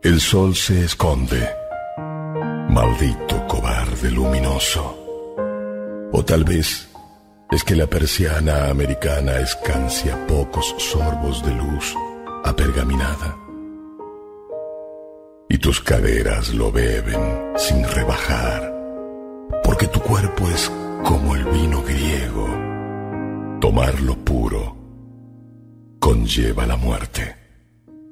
El sol se esconde, maldito cobarde luminoso. O tal vez es que la persiana americana escancia pocos sorbos de luz apergaminada. Y tus caderas lo beben sin rebajar, porque tu cuerpo es como el vino griego. Tomarlo puro conlleva la muerte.